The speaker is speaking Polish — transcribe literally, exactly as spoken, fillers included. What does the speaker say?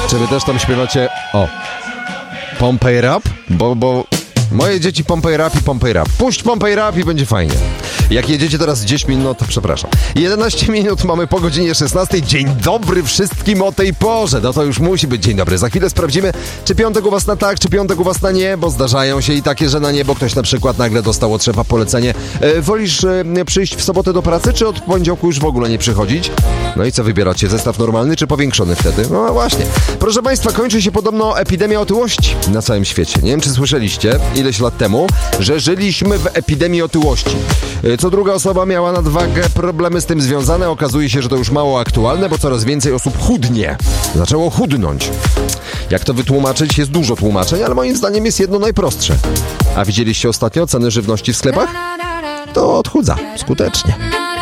Czy wy też tam śpiewacie o Pompej Rap? Bo, bo moje dzieci Pompej Rap i Pompej Rap. Puść Pompej Rap i będzie fajnie. Jak jedziecie teraz z dziećmi, no to przepraszam. jedenaście minut mamy po godzinie szesnastej. Dzień dobry wszystkim o tej porze. No to już musi być dzień dobry. Za chwilę sprawdzimy, czy piątek u was na tak, czy piątek u was na nie, bo zdarzają się i takie, że na nie, bo ktoś na przykład nagle dostał od szefa polecenie. E, wolisz e, przyjść w sobotę do pracy, czy od poniedziałku już w ogóle nie przychodzić? No i co wybieracie? Zestaw normalny, czy powiększony wtedy? No właśnie. Proszę państwa, kończy się podobno epidemia otyłości na całym świecie. Nie wiem, czy słyszeliście ileś lat temu, że żyliśmy w epidemii otyłości. Co druga osoba miała nadwagę, problemy z tym związane. Okazuje się, że to już mało aktualne, bo coraz więcej osób chudnie. Zaczęło chudnąć. Jak to wytłumaczyć? Jest dużo tłumaczeń, ale moim zdaniem jest jedno najprostsze. A widzieliście ostatnio ceny żywności w sklepach? To odchudza skutecznie.